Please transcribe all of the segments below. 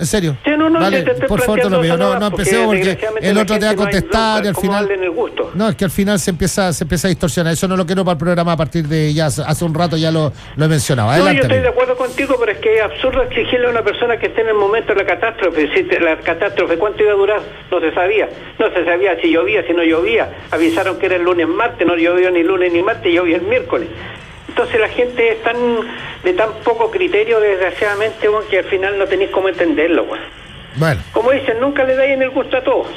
En serio. Sí, no, vale, te estoy por favor, te lo pido. No empecemos porque el otro te va a contestar y al final. No, es que al final se empieza a distorsionar. Eso no lo quiero para el programa a partir de ya. Hace un rato ya lo he mencionado. Adelante, yo estoy de acuerdo contigo, pero es que es absurdo exigirle a una persona que esté en el momento de la catástrofe. La catástrofe, ¿cuánto iba a durar? No se sabía. No se sabía si llovía, si no llovía. Avisaron que era el lunes, martes, no llovió ni lunes ni martes, llovió el miércoles. Entonces la gente es de tan poco criterio, desgraciadamente, bueno, que al final no tenéis cómo entenderlo, bueno. Bueno. Como dicen, nunca le dais en el gusto a todos.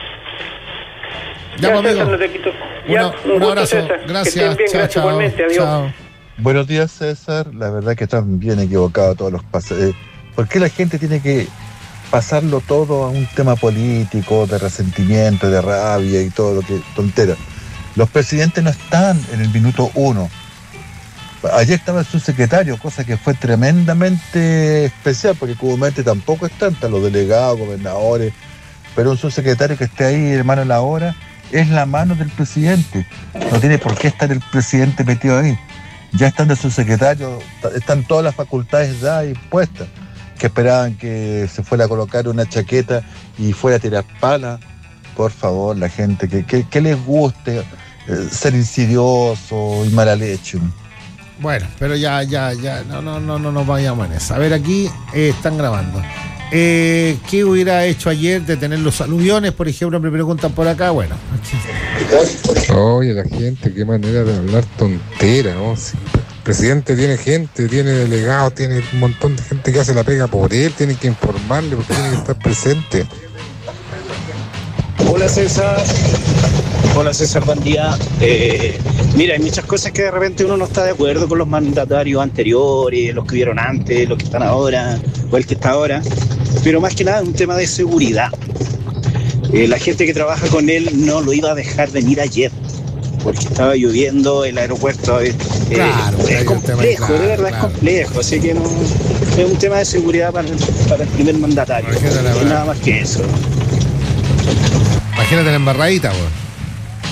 Ya, César, no te quito. Un abrazo. César. Gracias. Que estén bien, gracias igualmente. Adiós. Chao. Buenos días, César. La verdad que están bien equivocados todos los pasos. ¿Por qué la gente tiene que pasarlo todo a un tema político, de resentimiento, de rabia y todo lo que tontera? Los presidentes no están en el minuto 1. Ayer estaba el subsecretario, cosa que fue tremendamente especial, porque comúnmente tampoco están los delegados, gobernadores, pero un subsecretario que esté ahí, hermano, a la hora, es la mano del presidente. No tiene por qué estar el presidente metido ahí. Ya están de subsecretario, están todas las facultades dadas y puestas, que esperaban que se fuera a colocar una chaqueta y fuera a tirar pala. Por favor, la gente, que les guste ser insidioso y mala leche. Bueno, pero ya, no nos vayamos en eso. A ver, aquí están grabando. ¿Qué hubiera hecho ayer de tener los aluviones, por ejemplo? Me preguntan por acá. Bueno, oye, la gente, qué manera de hablar tontera, ¿no? Si el presidente tiene gente, tiene delegados, tiene un montón de gente que hace la pega por él, tiene que informarle porque tiene que estar presente. Hola César, buen día. Mira, hay muchas cosas que de repente uno no está de acuerdo con los mandatarios anteriores, los que vieron antes, los que están ahora, o el que está ahora, pero más que nada es un tema de seguridad. La gente que trabaja con él no lo iba a dejar venir ayer, porque estaba lloviendo, el aeropuerto es complejo, de verdad es complejo, así que no es un tema de seguridad para el primer mandatario, nada más que eso. Imagínate la embarradita, güey.